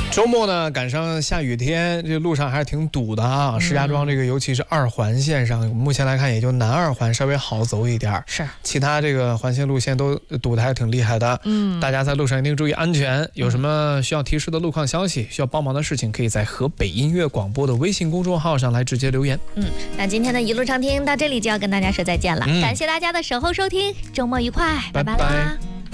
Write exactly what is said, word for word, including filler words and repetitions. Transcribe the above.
周末呢赶上下雨天，这路上还是挺堵的啊。石家庄这个尤其是二环线上，目前来看也就南二环稍微好走一点， 是其他这个环线路线都堵得还挺厉害的。嗯，大家在路上一定注意安全。有什么需要提示的路况消息，需要帮忙的事情，可以在河北音乐广播的微信公众号上来直接留言。 嗯，那今天的一路畅听到这里就要跟大家说再见了，嗯、感谢大家的守候收听，周末愉快，拜拜啦。拜拜。